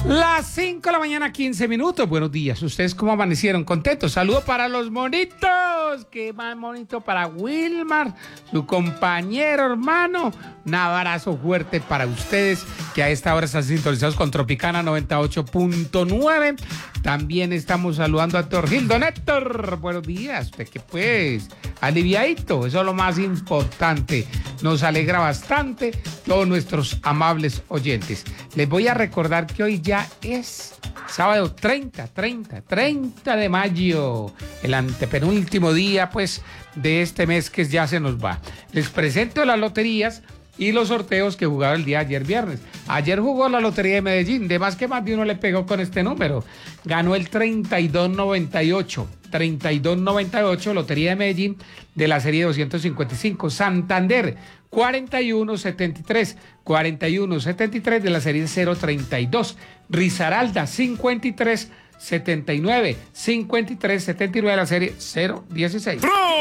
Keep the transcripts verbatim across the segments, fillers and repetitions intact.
Las cinco de la mañana, quince minutos. Buenos días. ¿Ustedes cómo amanecieron? ¿Contentos? Saludo para los monitos. Qué más bonito para Wilmar, su compañero, hermano. Un abrazo fuerte para ustedes que a esta hora están sintonizados con Tropicana noventa y ocho punto nueve. También estamos saludando a Torgildo Néctor. Buenos días. Usted que pues, aliviadito. Eso es lo más importante. Nos alegra bastante todos nuestros amables oyentes. Les voy a recordar que hoy ya es sábado treinta, treinta, treinta de mayo, el antepenúltimo día pues de este mes que ya se nos va. Les presento las loterías y los sorteos que jugaron el día de ayer viernes. Ayer jugó la Lotería de Medellín, de más que más de uno le pegó con este número. Ganó el treinta y dos noventa y ocho, treinta y dos noventa y ocho, Lotería de Medellín de la serie doscientos cincuenta y cinco. Santander, cuarenta y uno setenta y tres, cuarenta y uno setenta y tres de la serie cero treinta y dos. Risaralda, cincuenta y tres setenta y nueve, cincuenta y tres setenta y nueve de la serie cero dieciséis.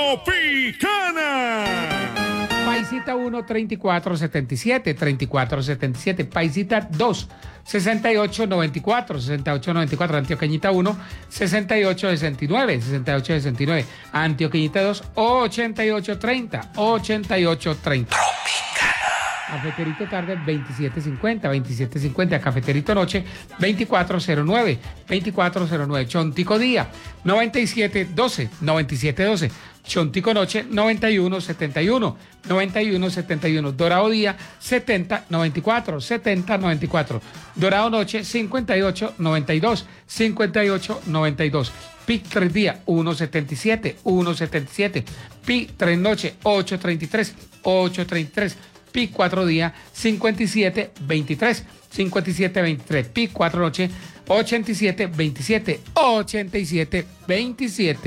Tropicana. Paisita uno, treinta y cuatro setenta y siete, treinta y cuatro setenta y siete. Paisita dos, sesenta y ocho noventa y cuatro, sesenta y ocho noventa y cuatro. Antioqueñita uno, sesenta y ocho sesenta y nueve, sesenta y ocho sesenta y nueve. Antioqueñita dos, ochenta y ocho treinta, ochenta y ocho treinta. Cafeterito tarde veintisiete cincuenta, veintisiete cincuenta. Cafeterito noche veinticuatro cero nueve, veinticuatro cero nueve. Chontico día noventa y siete doce, noventa y siete doce. Chontico noche noventa y uno setenta y uno, noventa y uno setenta y uno. Dorado día setenta noventa y cuatro, setenta noventa y cuatro. Dorado noche cincuenta y ocho noventa y dos, cincuenta y ocho noventa y dos. Pic tres día uno setenta y siete, uno setenta y siete. Pic tres noche ocho treinta y tres, ocho treinta y tres. Pic cuatro día cincuenta y siete veintitrés, cincuenta y siete veintitrés. Pic cuatro noche ochenta y siete veintisiete, ochenta y siete veintisiete.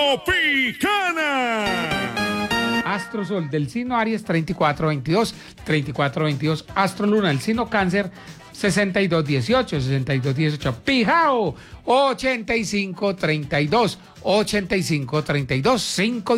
Tropicana. Astro Sol del signo Aries treinta y cuatro veintidós, treinta y cuatro veintidós. Astro Luna del signo Cáncer sesenta y dos dieciocho, sesenta y dos dieciocho. Pijao ochenta y cinco treinta y dos, ochenta y cinco treinta y dos. cinco